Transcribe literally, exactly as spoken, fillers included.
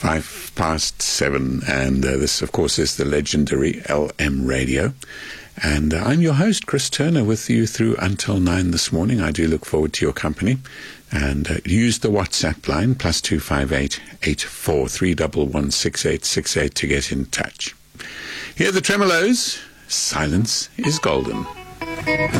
Five past seven, and uh, this, of course, is the legendary L M Radio. And uh, I'm your host, Chris Turner, with you through until nine this morning. I do look forward to your company. And uh, use the WhatsApp line, plus two five eight, eight four three one one, six eight six eight to get in touch. Here are the Tremolos. Silence is golden.